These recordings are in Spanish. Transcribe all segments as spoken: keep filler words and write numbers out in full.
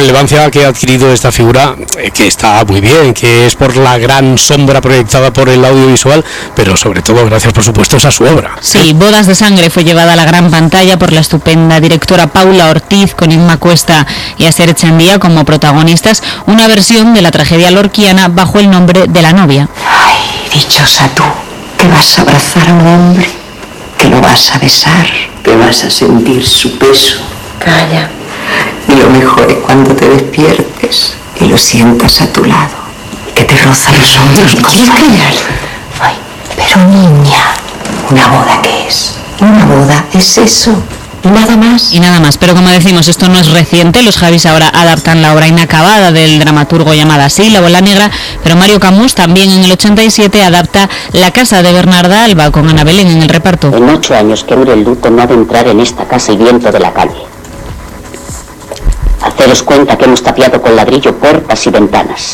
relevancia que ha adquirido esta figura, eh, que está muy bien, que es por la gran sombra proyectada por el audiovisual, pero sobre todo gracias, por supuesto, a su obra. Sí, Bodas de Sangre fue llevada a la gran pantalla por la estupenda directora Paula Ortiz, con Inma Cuesta y Asier Echandía como protagonistas, una versión de la tragedia lorquiana bajo el nombre de La novia. Ay, dichosa tú, que vas a abrazar a un hombre, que lo vas a besar, que vas a sentir su peso. Calla. Y lo mejor es cuando te despiertes y lo sientas a tu lado, que te roza los hombros. ¿Quieres callar? Ay, pero niña, ¿una boda qué es? Una boda es eso. Y nada más. Y nada más, pero como decimos, esto no es reciente. Los Javis ahora adaptan la obra inacabada del dramaturgo llamada así, La bola negra, pero Mario Camus también en el ochenta y siete adapta La casa de Bernarda Alba, con Ana Belén en el reparto. En ocho años que dure el luto no ha de entrar en esta casa y viento de la calle. Haceros cuenta que hemos tapiado con ladrillo puertas y ventanas.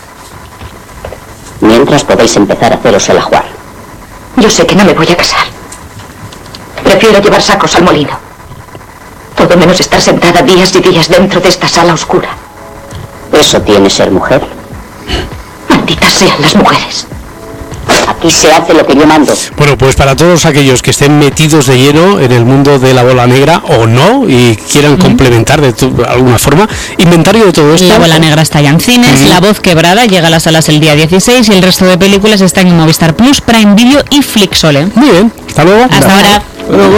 Mientras podéis empezar a haceros el ajuar. Yo sé que no me voy a casar. Prefiero llevar sacos al molino. Todo menos estar sentada días y días dentro de esta sala oscura. ¿Eso tiene ser mujer? Malditas sean las mujeres. Aquí se hace lo que yo mando. Bueno, pues para todos aquellos que estén metidos de lleno en el mundo de La bola negra o no y quieran mm. complementar de, tu, de alguna forma, inventario de todo esto. La bola negra está ya en cines, mm. La voz quebrada llega a las salas el día dieciséis y el resto de películas están en Movistar Plus, Prime Video y Flixole. Muy bien, hasta luego. Hasta ahora.